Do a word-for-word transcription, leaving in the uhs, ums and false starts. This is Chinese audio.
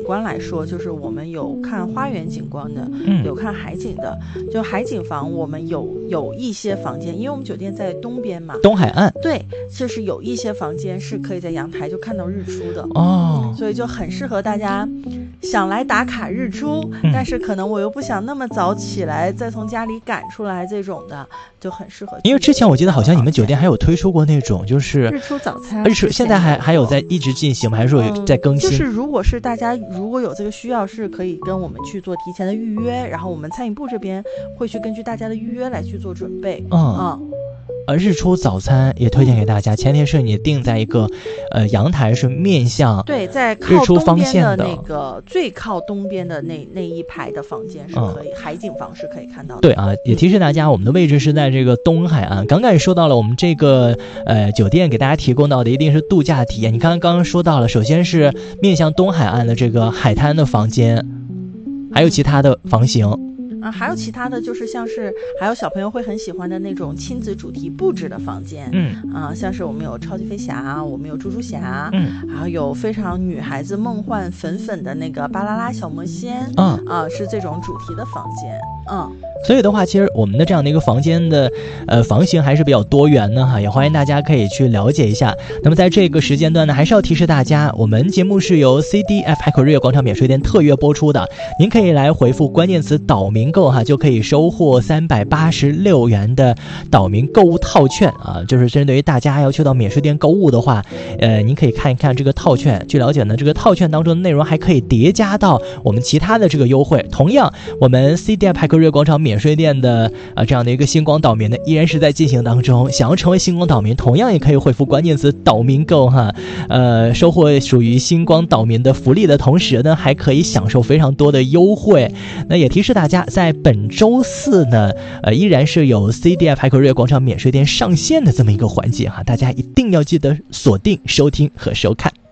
观来说，就是我们有看花园景观的， 嗯， 有看海景的。就海景房我们有有一些房间，因为我们酒店在东边嘛， 东海岸， 对，就是有一些房间是可以在阳台就看到日出的哦， 所以就很适合大家想来打卡日出、嗯、但是可能我又不想那么早起来再从家里赶出来，这种的就很适合。 因为之前我记得好像你们酒店还有推出过那种就是日出早餐， 日出现在还还有在一直进行吗？还是说有在更新、 嗯、就是如果是大家如果有这个需要，是可以跟我们去做提前的预约，然后我们餐饮部这边会去根据大家的预约来去做准备。 嗯嗯，呃，日出早餐也推荐给大家，前提是你定在一个呃阳台是面向对，在日出方向的那个最靠东边的那那一排的房间是可以、嗯、海景房是可以看到的。 对啊，也提示大家我们的位置是在这个东海岸。刚刚也说到了，我们这个呃酒店给大家提供到的一定是度假体验。你刚刚刚刚说到了，首先是面向东海岸的这个海滩的房间，还有其他的房型。 啊，还有其他的就是像是还有小朋友会很喜欢的那种亲子主题布置的房间， 嗯啊，像是我们有超级飞侠，我们有猪猪侠， 嗯， 还有有非常女孩子梦幻粉粉的那个巴啦啦小魔仙， 嗯啊，是这种主题的房间，嗯。 所以的话，其实我们的这样的一个房间的呃房型还是比较多元的哈，也欢迎大家可以去了解一下。那么在这个时间段呢，还是要提示大家，我们节目是由 C D F 海口日月广场免税店特约播出的，您可以来回复关键词岛民购哈，就可以收获三百八十六元的岛民购物套券啊，就是针对于大家要去到免税店购物的话，呃，您可以看一看这个套券。据了解呢，这个套券当中的内容还可以叠加到我们其他的这个优惠。同样，我们 C D F 海口日月广场免税店的呃这样的一个星光岛民呢，依然是在进行当中。想要成为星光岛民，同样也可以回复关键词岛民购哈，呃，收获属于星光岛民的福利的同时呢，还可以享受非常多的优惠。那也提示大家，在本周四呢，呃，依然是有 C D F 海口日月广场免税店上线的这么一个环节哈，大家一定要记得锁定收听和收看。